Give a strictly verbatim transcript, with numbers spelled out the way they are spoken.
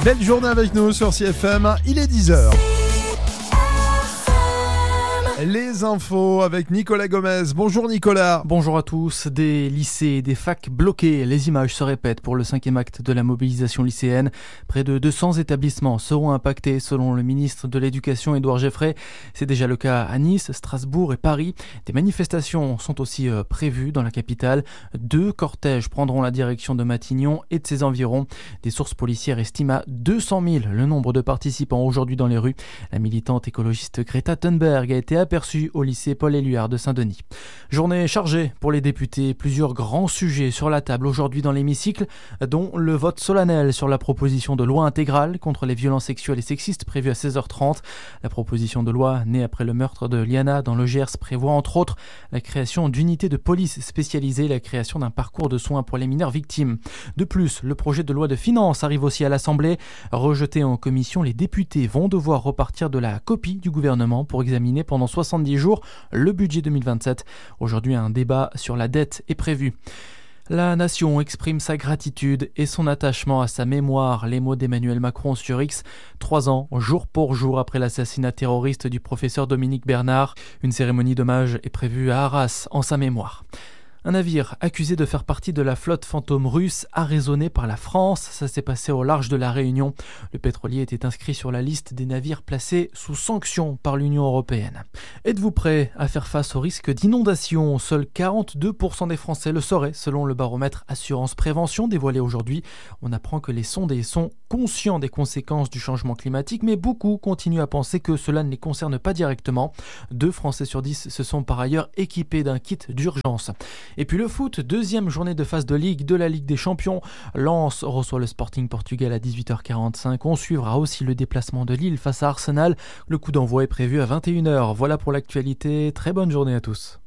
Belle journée avec nous sur C F M, il est dix heures. Les infos avec Nicolas Gomez. Bonjour Nicolas. Bonjour à tous. Des lycées et des facs bloqués. Les images se répètent pour le cinquième acte de la mobilisation lycéenne. Près de deux cents établissements seront impactés selon le ministre de l'Éducation Édouard Geoffrey. C'est déjà le cas à Nice, Strasbourg et Paris. Des manifestations sont aussi prévues dans la capitale. Deux cortèges prendront la direction de Matignon et de ses environs. Des sources policières estiment à deux cent mille le nombre de participants aujourd'hui dans les rues. La militante écologiste Greta Thunberg a été aperçu au lycée Paul-Éluard de Saint-Denis. Journée chargée pour les députés. Plusieurs grands sujets sur la table aujourd'hui dans l'hémicycle, dont le vote solennel sur la proposition de loi intégrale contre les violences sexuelles et sexistes prévue à seize heures trente. La proposition de loi née après le meurtre de Liana dans le Gers prévoit entre autres la création d'unités de police spécialisées, la création d'un parcours de soins pour les mineurs victimes. De plus, le projet de loi de finances arrive aussi à l'Assemblée. Rejeté en commission, les députés vont devoir repartir de la copie du gouvernement pour examiner pendant soixante-dix jours le budget deux mille vingt-sept. Aujourd'hui, un débat sur la dette est prévu. La nation exprime sa gratitude et son attachement à sa mémoire. Les mots d'Emmanuel Macron sur X, trois ans, jour pour jour après l'assassinat terroriste du professeur Dominique Bernard. Une cérémonie d'hommage est prévue à Arras en sa mémoire. Un navire accusé de faire partie de la flotte fantôme russe arraisonné par la France. Ça s'est passé au large de la Réunion. Le pétrolier était inscrit sur la liste des navires placés sous sanction par l'Union européenne. Êtes-vous prêt à faire face au risque d'inondation ? Seuls quarante-deux pour cent des Français le sauraient, selon le baromètre Assurance Prévention dévoilé aujourd'hui. On apprend que les sondés sont conscients des conséquences du changement climatique, mais beaucoup continuent à penser que cela ne les concerne pas directement. Deux Français sur dix se sont par ailleurs équipés d'un kit d'urgence. Et puis le foot, deuxième journée de phase de Ligue de la Ligue des Champions. Lens reçoit le Sporting Portugal à dix-huit heures quarante-cinq. On suivra aussi le déplacement de Lille face à Arsenal. Le coup d'envoi est prévu à vingt et une heures. Voilà pour l'actualité. Très bonne journée à tous.